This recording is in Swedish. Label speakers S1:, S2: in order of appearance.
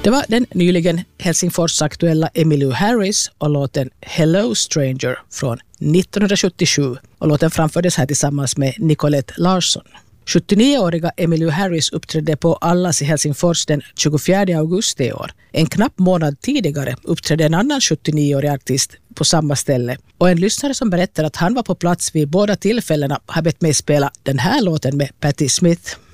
S1: Det var den nyligen Helsingfors-aktuella Emmylou Harris och låten Hello Stranger från 1977. Och låten framfördes här tillsammans med Nicolette Larsson. 79-åriga Emmylou Harris uppträdde på Allas i Helsingfors den 24 augusti i år. En knapp månad tidigare uppträdde en annan 79-årig artist på samma ställe. Och en lyssnare som berättar att han var på plats vid båda tillfällena har bett mig spela den här låten med Patti Smith.